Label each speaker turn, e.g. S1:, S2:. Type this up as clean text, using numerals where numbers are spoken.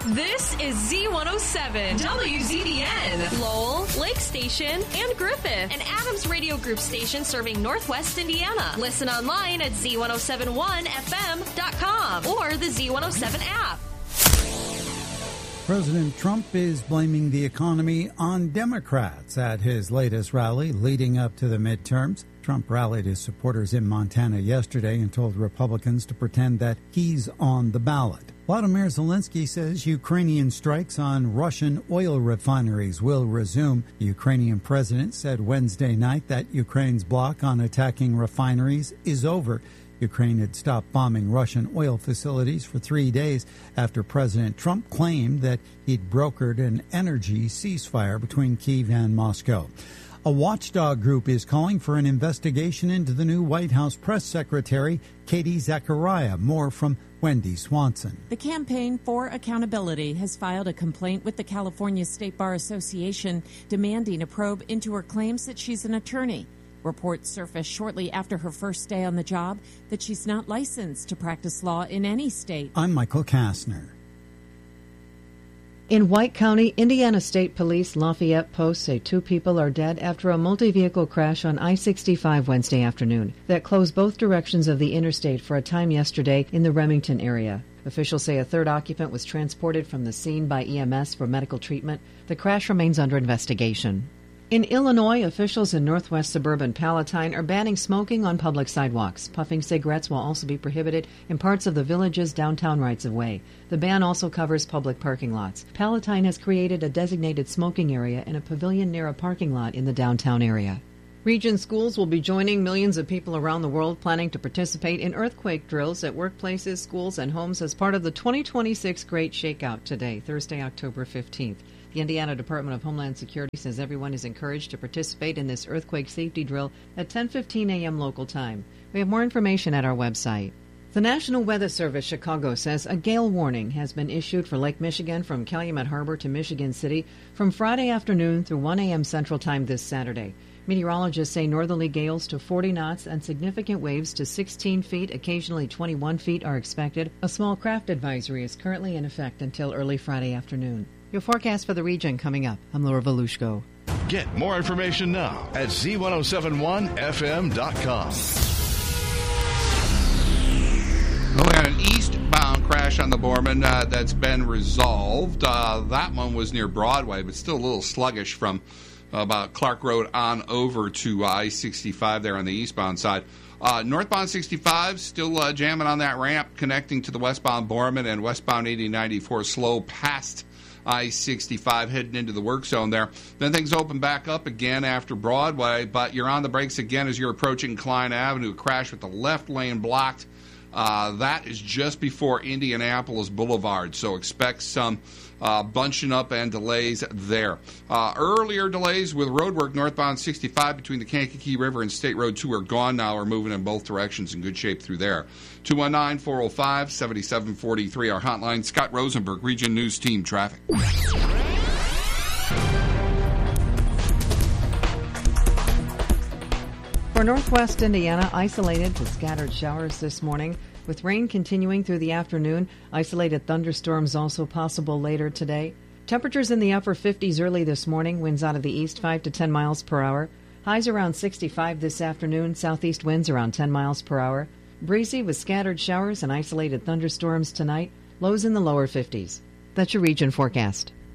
S1: This is Z107, WZDN, Lowell, Lake Station, and Griffith, an Adams Radio Group station serving Northwest Indiana. Listen online at Z1071FM.com or the Z107 app.
S2: President Trump is blaming the economy on Democrats at his latest rally leading up to the midterms. Trump rallied his supporters in Montana yesterday and told Republicans to pretend that he's on the ballot. Vladimir Zelensky says Ukrainian strikes on Russian oil refineries will resume. The Ukrainian president said Wednesday night that Ukraine's block on attacking refineries is over. Ukraine had stopped bombing Russian oil facilities for 3 days after President Trump claimed that he'd brokered an energy ceasefire between Kyiv and Moscow. A watchdog group is calling for an investigation into the new White House press secretary, Katie Zachariah. More from Wendy Swanson.
S3: The Campaign for Accountability has filed a complaint with the California State Bar Association demanding a probe into her claims that she's an attorney. Reports surfaced shortly after her first day on the job that she's not licensed to practice law in any state.
S2: I'm Michael Kastner.
S4: In White County, Indiana State Police Lafayette Post say 2 people are dead after a multi-vehicle crash on I-65 Wednesday afternoon that closed both directions of the interstate for a time yesterday in the Remington area. Officials say a third occupant was transported from the scene by EMS for medical treatment. The crash remains under investigation. In Illinois, officials in northwest suburban Palatine are banning smoking on public sidewalks. Puffing cigarettes will also be prohibited in parts of the village's downtown rights-of-way. The ban also covers public parking lots. Palatine has created a designated smoking area and a pavilion near a parking lot in the downtown area. Region schools will be joining millions of people around the world planning to participate in earthquake drills at workplaces, schools, and homes as part of the 2026 Great Shakeout today, Thursday, October 15th. The Indiana Department of Homeland Security says everyone is encouraged to participate in this earthquake safety drill at 10:15 a.m. local time. We have more information at our website. The National Weather Service Chicago says a gale warning has been issued for Lake Michigan from Calumet Harbor to Michigan City from Friday afternoon through 1 a.m. Central Time this Saturday. Meteorologists say northerly gales to 40 knots and significant waves to 16 feet, occasionally 21 feet, are expected. A small craft advisory is currently in effect until early Friday afternoon. Your forecast for the region coming up. I'm Laura Volushko.
S5: Get more information now at Z1071FM.com.
S6: We had an eastbound crash on the Borman that's been resolved. That one was near Broadway, but still a little sluggish from about Clark Road on over to I-65 there on the eastbound side. Northbound 65 still jamming on that ramp connecting to the westbound Borman and westbound 8094 slow past I-65 heading into the work zone there. Then things open back up again after Broadway, but you're on the brakes again as you're approaching Klein Avenue. A crash with the left lane blocked. That is just before Indianapolis Boulevard, so expect some bunching up and delays there. Earlier delays with roadwork northbound 65 between the Kankakee River and State Road 2 are gone now. We're moving in both directions in good shape through there. 219-405-7743, our hotline. Scott Rosenberg, Region News Team Traffic.
S4: For northwest Indiana, isolated to scattered showers this morning, with rain continuing through the afternoon. Isolated thunderstorms also possible later today. Temperatures in the upper 50s early this morning, winds out of the east 5 to 10 miles per hour. Highs around 65 this afternoon, southeast winds around 10 miles per hour. Breezy with scattered showers and isolated thunderstorms tonight, lows in the lower 50s. That's your region forecast.